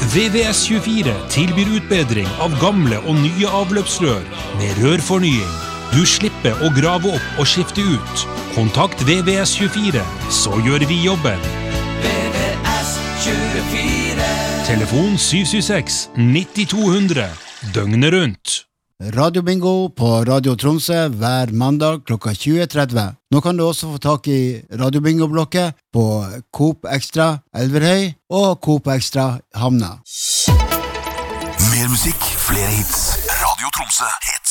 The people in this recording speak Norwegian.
VVS24 tilbyr utbedring av gamle og nye avløpsrør med rørfornying. Du slipper å grave opp og skifte ut. Kontakt VVS24, så gjør vi jobben. VVS24. Telefon 776-9200, døgnet rundt. Radio Bingo på Radio Tromsø hver mandag klokka 20.30. Nå kan du også få tak i Radio Bingo-blokket på Coop Extra Elverhøy og Coop Extra Hamna. Mer musikk, flere hits. Radio Tromsø, hits.